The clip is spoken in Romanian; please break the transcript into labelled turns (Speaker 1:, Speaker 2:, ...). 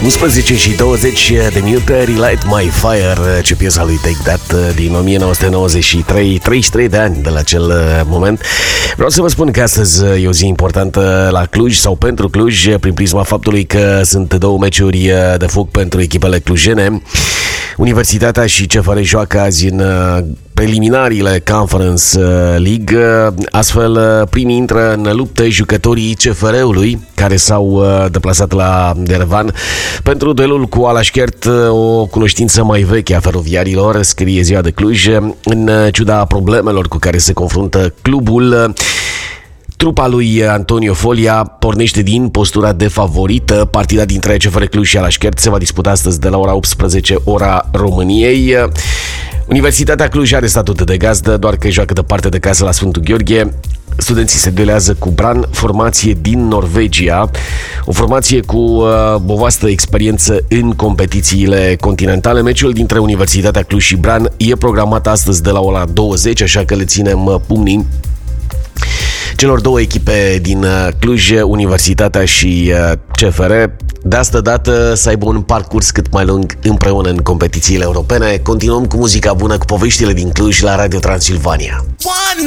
Speaker 1: 11 și 20 de minute, Relight My Fire, ce piesa lui Take That din 1993, 33 de ani de la acel moment. Vreau să vă spun că astăzi e o zi importantă la Cluj sau pentru Cluj, prin prisma faptului că sunt două meciuri de foc pentru echipele clujene. Universitatea și CFR joacă azi în preliminariile Conference League. Astfel, primii intră în luptă jucătorii CFR-ului, care s-au deplasat la Yerevan pentru duelul cu Alashkert, o cunoștință mai veche a feroviarilor, scrie Ziua de Cluj. În ciuda problemelor cu care se confruntă clubul, trupa lui Antonio Folia pornește din postura de favorită. Partida dintre CFR Cluj și Alashkert se va disputa astăzi de la ora 18, ora României. Universitatea Cluj are statut de gazdă, doar că joacă departe de casă la Sfântul Gheorghe. Studenții se duelează cu Brann, formație din Norvegia, o formație cu o vastă experiență în competițiile continentale. Meciul dintre Universitatea Cluj și Brann e programat astăzi de la ora 20, așa că le ținem pumnii celor două echipe din Cluj, Universitatea și CFR, de asta dată să aibă un parcurs cât mai lung împreună în competițiile europene. Continuăm cu muzica bună, cu poveștile din Cluj la Radio Transilvania.